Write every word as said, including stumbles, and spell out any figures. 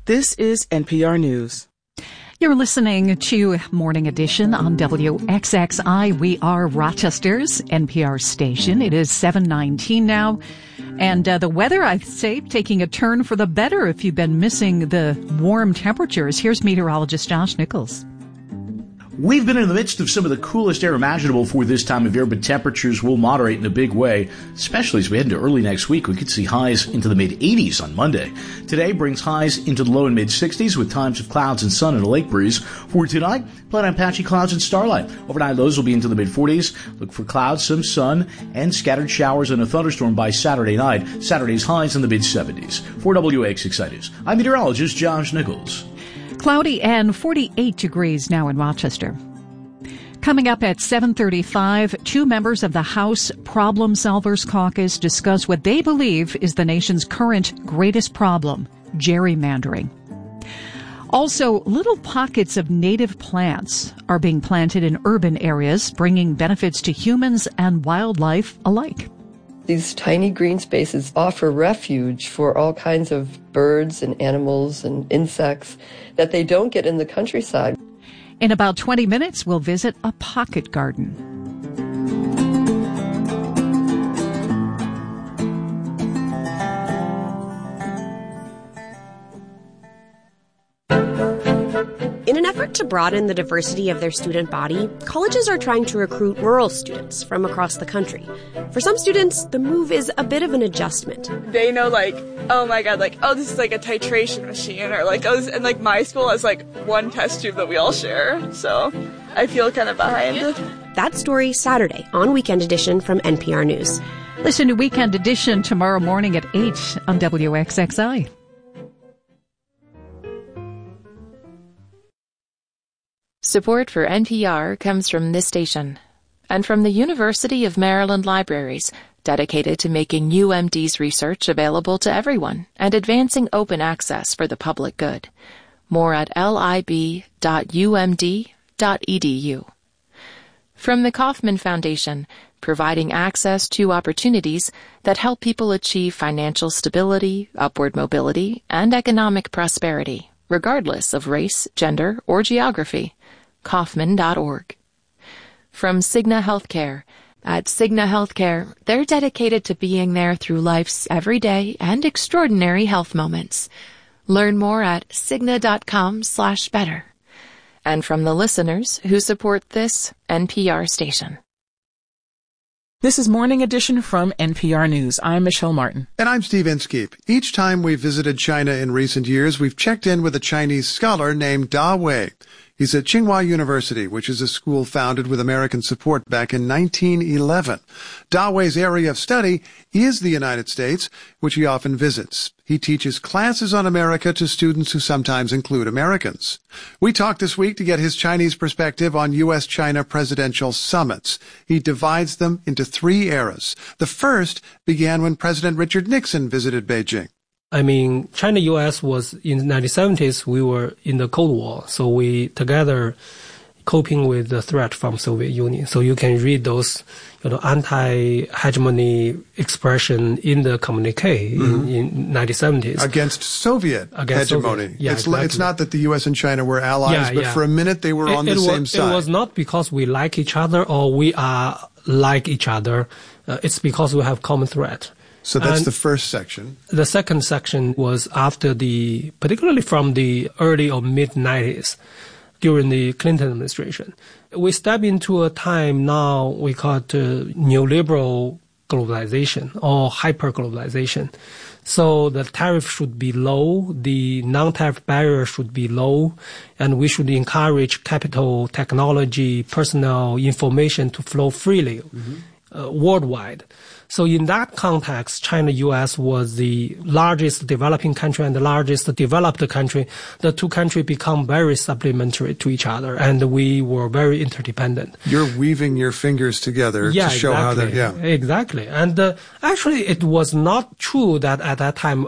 This is N P R News. You're listening to Morning Edition on W X X I. We are Rochester's N P R station. It is seven nineteen now. And uh, the weather, I'd say, taking a turn for the better if you've been missing the warm temperatures. Here's meteorologist Josh Nichols. We've been in the midst of some of the coolest air imaginable for this time of year, but temperatures will moderate in a big way, especially as we head into early next week. We could see highs into the mid-eighties on Monday. Today brings highs into the low and mid-sixties with times of clouds and sun and a lake breeze. For tonight, plenty of patchy clouds and starlight. Overnight lows will be into the mid-forties. Look for clouds, some sun, and scattered showers and a thunderstorm by Saturday night. Saturday's highs in the mid-seventies. For W X X I News, I'm meteorologist Josh Nichols. Cloudy and forty-eight degrees now in Rochester. Coming up at seven thirty-five, two members of the House Problem Solvers Caucus discuss what they believe is the nation's current greatest problem, gerrymandering. Also, little pockets of native plants are being planted in urban areas, bringing benefits to humans and wildlife alike. These tiny green spaces offer refuge for all kinds of birds and animals and insects that they don't get in the countryside. In about twenty minutes, we'll visit a pocket garden. In an effort to broaden the diversity of their student body, colleges are trying to recruit rural students from across the country. For some students, the move is a bit of an adjustment. They know, like, oh my god, like, oh, this is like a titration machine, or like, oh, this, and like my school has like one test tube that we all share, so I feel kind of behind. That story Saturday on Weekend Edition from N P R News. Listen to Weekend Edition tomorrow morning at eight on W X X I. Support for N P R comes from this station and from the University of Maryland Libraries, dedicated to making U M D's research available to everyone and advancing open access for the public good. More at lib dot u m d dot e d u. From the Kauffman Foundation, providing access to opportunities that help people achieve financial stability, upward mobility, and economic prosperity, regardless of race, gender, or geography. Kauffman dot org. From Cigna Healthcare. At Cigna Healthcare, they're dedicated to being there through life's everyday and extraordinary health moments. Learn more at cigna dot com slash better. And from the listeners who support this N P R station. This is Morning Edition from N P R News. I'm Michelle Martin. And I'm Steve Inskeep. Each time we've visited China in recent years, we've checked in with a Chinese scholar named Da Wei. He's at Tsinghua University, which is a school founded with American support back in nineteen eleven. Da Wei's area of study is the United States, which he often visits. He teaches classes on America to students who sometimes include Americans. We talked this week to get his Chinese perspective on U S China presidential summits. He divides them into three eras. The first began when President Richard Nixon visited Beijing. I mean, China-U S was in the nineteen seventies, we were in the Cold War, so we together coping with the threat from Soviet Union. So you can read those, you know, anti-hegemony expression in the communique mm-hmm. in, in nineteen seventies. Against Soviet Against hegemony. Soviet. Yeah, it's, exactly. It's not that the U S and China were allies, yeah, but yeah. for a minute they were it, on the it same was, side. It was not because we like each other or we are like each other. Uh, it's because we have common threat. So that's and the first section. The second section was after the, particularly from the early or mid nineties, during the Clinton administration. We step into a time now we call it uh, neoliberal globalization or hyper-globalization. So the tariff should be low, the non-tariff barrier should be low, and we should encourage capital, technology, personnel, information to flow freely mm-hmm. uh, worldwide. So in that context, China-U S was the largest developing country and the largest developed country. The two countries become very supplementary to each other, and we were very interdependent. You're weaving your fingers together yeah, to show exactly. how that, yeah. Exactly. And uh, actually, it was not true that at that time